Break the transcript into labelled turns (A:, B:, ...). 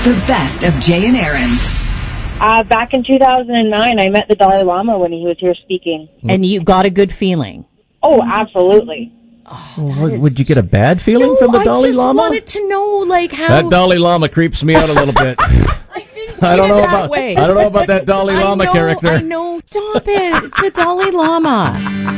A: The best of Jay and Aaron.
B: Back in 2009, I met the Dalai Lama when he was here speaking.
C: And you got a good feeling?
B: Oh, absolutely.
D: Would you get a bad feeling from the Dalai Lama?
C: I just wanted to know, like, how...
D: That Dalai Lama creeps me out a little bit. I don't know about that Dalai Lama character.
C: I know. Stop it. It's the Dalai Lama.